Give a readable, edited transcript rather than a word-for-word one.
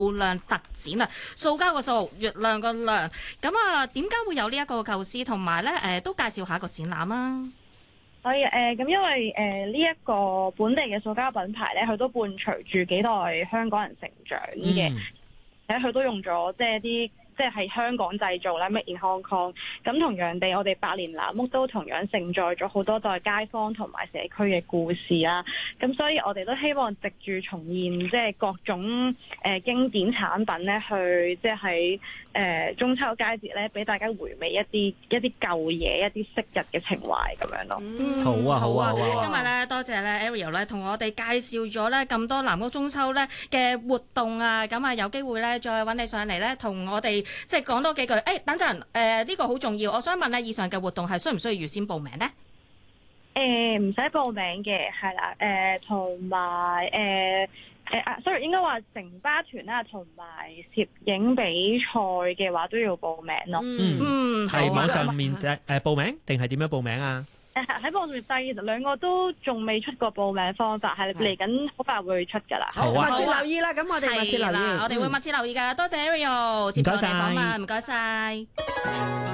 量特展啊，塑膠個塑，月亮個亮。咁啊，點解會有呢一個構思？同埋咧，都介紹下個展覽啊。 可以咁因為呢一個本地嘅塑膠品牌咧，佢都伴隨住幾代香港人成長嘅，佢都用咗即係啲。即係香港製造啦 ，Made in Hong Kong。咁同樣地，我哋百年藍屋都同樣承載咗好多代街坊同埋社區嘅故事啦。咁所以我哋都希望藉住重現即係各種經典產品咧，去即係喺中秋佳節咧，俾大家回味一啲舊嘢、一啲昔日嘅情懷咁樣咯。 好啊，好啊，好啊！ 今日咧多謝咧 Ariel 咧，同我哋介紹咗咧咁多藍屋中秋咧嘅活動啊。咁啊，有機會咧再揾你上嚟咧，同我哋。即係講多幾句，等陣，呢個好重要。我想問咧，以上嘅活動係需唔需要預先報名咧？ 唔使報名嘅，係啦，同埋sorry， 應該話城巴團啦，同埋攝影比賽嘅話都要報名咯。 係網上面報名定係點樣報名啊？ 喺網上面低，兩個都仲未出過報名方法，係嚟緊好快會出㗎啦。 好啊， 密切留意啦，咁我哋密切留意， 我哋會密切留意㗎。多謝 Ariel 接受我哋訪問，唔該晒。